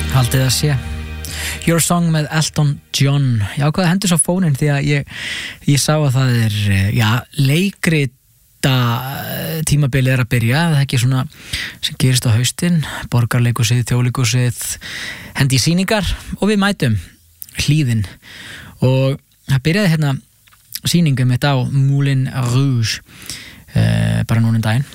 Haldið að sé Your Song með Elton John. Ég ákvað að hendur svo fóninn því að ég sá að það leikrita tímabilið að byrja, það ekki svona sem gerist á haustin, Borgarleikhúsið, Þjóðleikhúsið, hendi í sýningar og við mætum Hlíðin og það byrjaði hérna sýningum mitt á Moulin Rouge bara núna daginn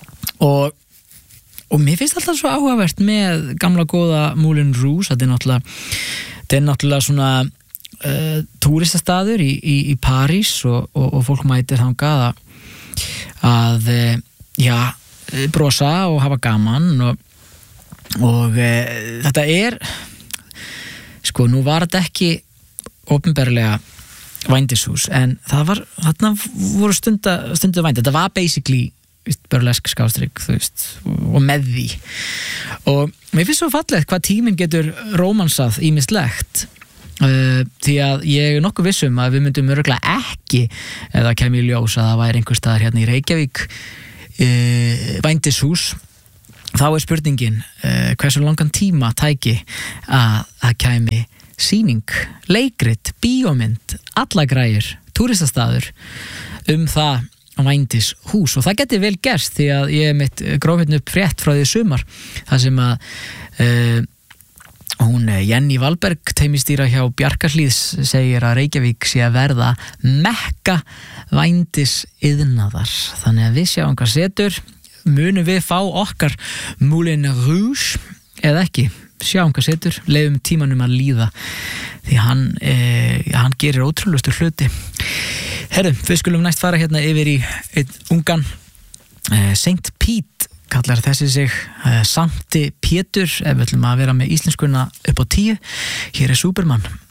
og mér finnst alltaf svo áhugavert með gamla góða Moulin Rouge. Þetta er náttúrulega svona túristastaður í París og fólk mætir þangað að brosa og hafa gaman og þetta er sko, nú var þetta ekki opinberlega vændishús en þarna voru stundu vændi. Þetta var basically burlesk skástrík, þú veist, og með því og mér finnst svo fallegt hvað tíminn getur rómansað ýmislegt því að ég er nokkuð viss að við myndum örugglega ekki eða kæmi í ljós að það væri einhvers staðar hérna í Reykjavík vændishús. Þá er spurningin hversu langan tíma tæki að kæmi sýning, leikrit, bíómynd, alla græjur, túristastaður það vændishús og það geti vel gerst því að ég mitt gróf hérna upp frétt frá því sumar þar sem að hún Jenny Valberg teymistýra hjá Bjarkarhlíðs segir að Reykjavík sé að verða mekka vændisiðnaðar, þannig að við sjáum hvað setur, munum við fá okkar Moulin Rouge eða ekki, sjáum hvað setur, leyfum tímanum að líða því hann gerir ótrúlegustu hluti. Herru, við skulum næst fara hérna yfir í einn ungan Saint Pete kallar þessi sig Sankti Pétur ef við ætlum að vera með íslenskuna upp á 10. Hér er Superman.